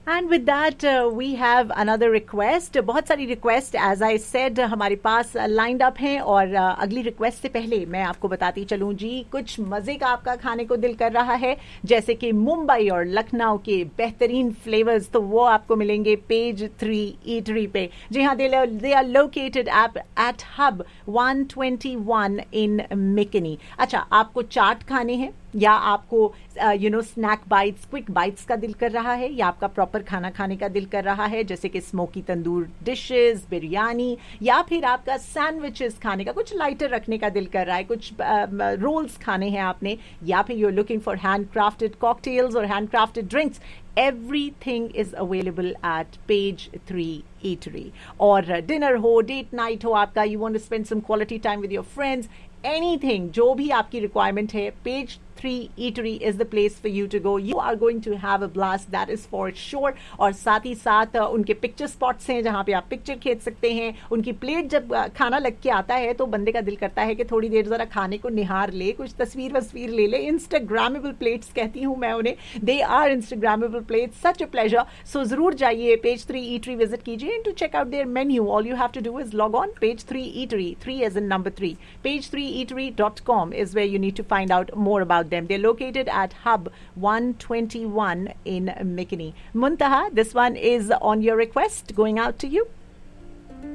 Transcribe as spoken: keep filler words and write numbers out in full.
And with that we have another request. बहुत सारी request as I said हमारे पास lined up हैं और uh, अगली रिक्वेस्ट से पहले मैं आपको बताती चलूं जी, कुछ मजे का आपका खाने को दिल कर रहा है जैसे कि मुंबई और लखनऊ के बेहतरीन फ्लेवर्स, तो वो आपको मिलेंगे पेज थ्री ईटरी पे. जी हाँ, they are located at hub one twenty one in मिकनी. अच्छा, आपको चाट खाने हैं या आपको you know snack bytes, quick bytes का दिल कर रहा है, या आपका प्रॉपर खाना खाने का दिल कर रहा है जैसे कि स्मोकी तंदूर डिशेस, बिरयानी, या फिर आपका सैंडविचेस खाने का, कुछ लाइटर रखने का दिल कर रहा है, कुछ रोल्स uh, खाने हैं आपने, या फिर you are looking for hand crafted cocktails और hand crafted drinks, everything is available at page three eatery. और डिनर हो, डेट नाइट हो आपका, you want to spend some quality time with your friends, anything, जो भी आपकी requirement है, page three eatery is the place for you to go. You are going to have a blast, that is for sure. और साथ ही साथ uh, उनके picture spots हैं जहाँ पे आप पिक्चर खींच सकते हैं. उनकी प्लेट जब uh, खाना लग के आता है तो बंदे का दिल करता है कि थोड़ी देर जरा खाने को निहार ले, कुछ तस्वीर वस्वीर ले ले. इंस्टाग्रामेबल प्लेट्स कहती हूँ मैं उन्हें, they are Instagrammable plates. Such a pleasure. सो जरूर जाइए, पेज थ्री eatery विजिट कीजिए and to check out there menu. All you have to do is log on page three eatery, three as in number three, page three eatery dot com is where you need to find out more about them. They're located at Hub one twenty-one in McKinney. Muntaha, this one is on your request, going out to you.